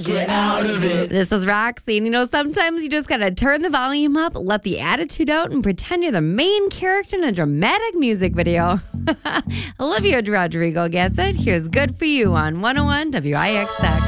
get out of it. This is Roxy. And sometimes you just got to turn the volume up, let the attitude out, and pretend you're the main character in a dramatic music video. Olivia Rodrigo gets it. Here's Good For You on 101 WIXX.